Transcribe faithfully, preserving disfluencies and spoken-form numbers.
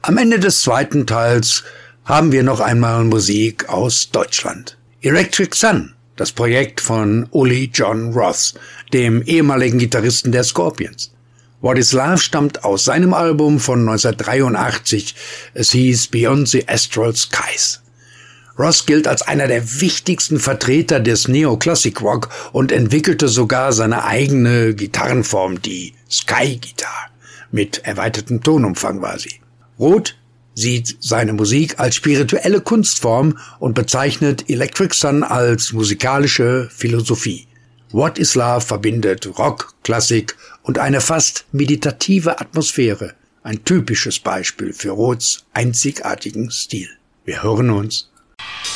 Am Ende des zweiten Teils haben wir noch einmal Musik aus Deutschland. Electric Sun, das Projekt von Uli Jon Roth, dem ehemaligen Gitarristen der Scorpions. What is Love stammt aus seinem Album von neunzehnhundertdreiundachtzig. Es hieß Beyond the Astral Skies. Roth gilt als einer der wichtigsten Vertreter des Neoclassic-Rock und entwickelte sogar seine eigene Gitarrenform, die Sky-Guitar. Mit erweitertem Tonumfang war sie. Roth sieht seine Musik als spirituelle Kunstform und bezeichnet Electric Sun als musikalische Philosophie. What is Love verbindet Rock, Klassik und eine fast meditative Atmosphäre. Ein typisches Beispiel für Roths einzigartigen Stil. Wir hören uns.